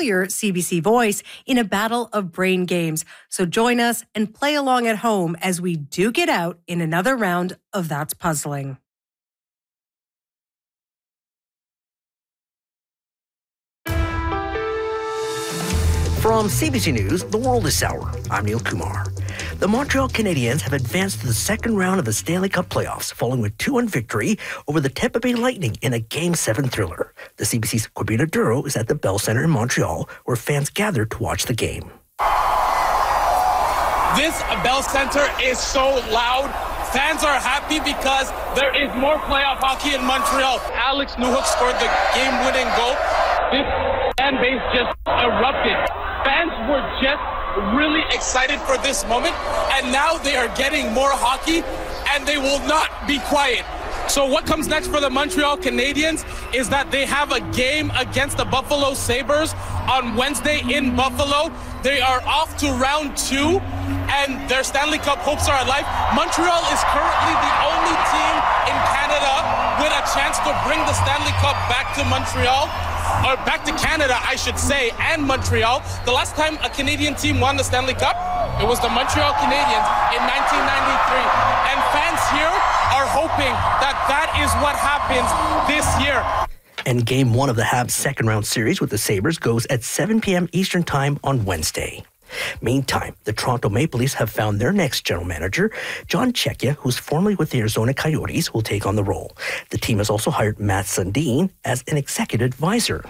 familiar CBC voice in a battle of brain games. So join us and play along at home as we duke it out in another round of That's Puzzling. From CBC News, The World this hour, I'm Neil Kumar. The Montreal Canadiens have advanced to the second round of the Stanley Cup playoffs, following a 2-1 victory over the Tampa Bay Lightning in a Game 7 thriller. The CBC's Corbina Duro is at the Bell Centre in Montreal, where fans gathered to watch the game. This Bell Centre is so loud. Fans are happy because there is more playoff hockey in Montreal. Alex Newhook scored the game-winning goal. This fan base just erupted. Fans were just really excited for this moment, and now they are getting more hockey, and they will not be quiet. So what comes next for the Montreal Canadiens is that they have a game against the Buffalo Sabres on Wednesday in Buffalo. They are off to round 2, and their Stanley Cup hopes are alive. Montreal is currently the only team in Canada with a chance to bring the Stanley Cup back to Montreal, or back to Canada, I should say, and Montreal. The last time a Canadian team won the Stanley Cup, it was the Montreal Canadiens in 1993. And fans here are hoping that that is what happens this year. And Game 1 of the Habs second round series with the Sabres goes at 7 p.m. Eastern Time on Wednesday. Meantime, the Toronto Maple Leafs have found their next general manager. John Chechia, who's formerly with the Arizona Coyotes, will take on the role. The team has also hired Matt Sundin as an executive advisor.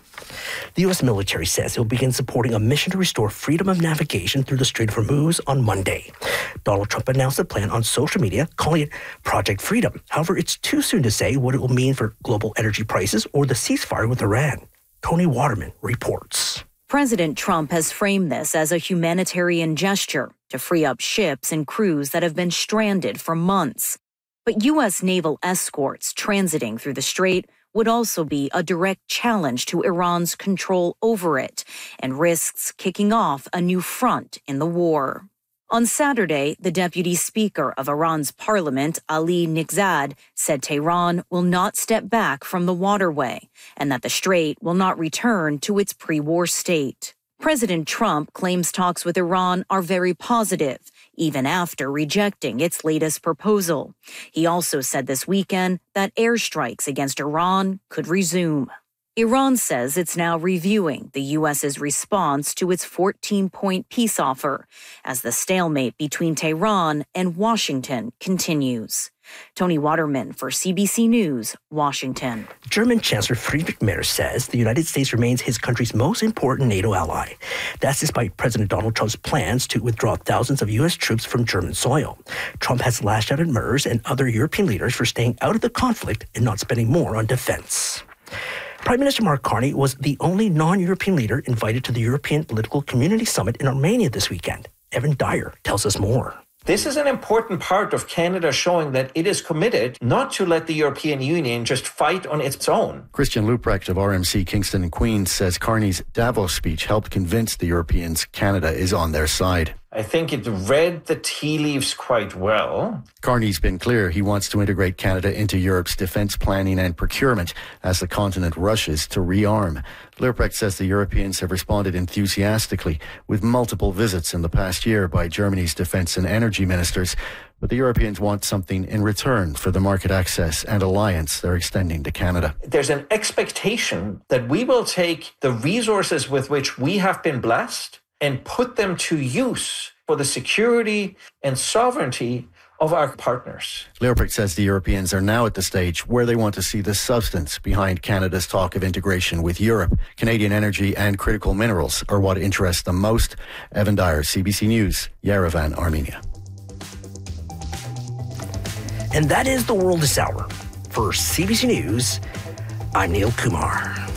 The U.S. military says it will begin supporting a mission to restore freedom of navigation through the Strait of Hormuz on Monday. Donald Trump announced the plan on social media, calling it Project Freedom. However, it's too soon to say what it will mean for global energy prices or the ceasefire with Iran. Tony Waterman reports. President Trump has framed this as a humanitarian gesture to free up ships and crews that have been stranded for months. But U.S. naval escorts transiting through the strait would also be a direct challenge to Iran's control over it and risks kicking off a new front in the war. On Saturday, the deputy speaker of Iran's parliament, Ali Nighzad, said Tehran will not step back from the waterway and that the strait will not return to its pre-war state. President Trump claims talks with Iran are very positive, even after rejecting its latest proposal. He also said this weekend that airstrikes against Iran could resume. Iran says it's now reviewing the U.S.'s response to its 14-point peace offer as the stalemate between Tehran and Washington continues. Tony Waterman for CBC News, Washington. German Chancellor Friedrich Merz says the United States remains his country's most important NATO ally. That's despite President Donald Trump's plans to withdraw thousands of U.S. troops from German soil. Trump has lashed out at Merz and other European leaders for staying out of the conflict and not spending more on defense. Prime Minister Mark Carney was the only non-European leader invited to the European Political Community Summit in Armenia this weekend. Evan Dyer tells us more. This is an important part of Canada showing that it is committed not to let the European Union just fight on its own. Christian Leuprecht of RMC Kingston and Queens says Carney's Davos speech helped convince the Europeans Canada is on their side. I think it read the tea leaves quite well. Carney's been clear he wants to integrate Canada into Europe's defence planning and procurement as the continent rushes to rearm. Leuprecht says the Europeans have responded enthusiastically with multiple visits in the past year by Germany's defence and energy ministers. But the Europeans want something in return for the market access and alliance they're extending to Canada. There's an expectation that we will take the resources with which we have been blessed and put them to use for the security and sovereignty of our partners. Leuprecht says the Europeans are now at the stage where they want to see the substance behind Canada's talk of integration with Europe. Canadian energy and critical minerals are what interest them most. Evan Dyer, CBC News, Yerevan, Armenia. And that is The World this hour. For CBC News, I'm Neil Kumar.